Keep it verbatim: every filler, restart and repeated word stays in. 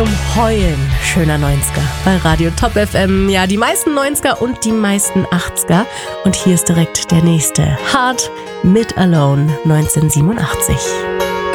zum Heulen schöner neunziger bei Radio Top F M. Ja, die meisten neunziger und die meisten achtziger. Und hier ist direkt der nächste. Hard mit Alone neunzehnhundertsiebenundachtzig.